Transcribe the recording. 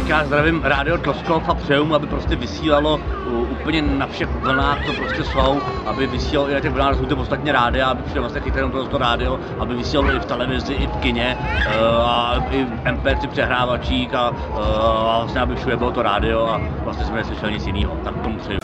Tak já zdravím Rádio Toskov a přeju mu, aby prostě vysílalo úplně na všech vlnách, co prostě jsou, aby vysílalo i na těch vlnách, jsou to ostatně rádia, aby všude vlastně chytré to rádio, aby vysílalo i v televizi, i v kině, a i v MP3 přehrávačích a vlastně aby všude bylo to rádio a vlastně jsme neslyšeli nic jiného. Tak tomu přeju.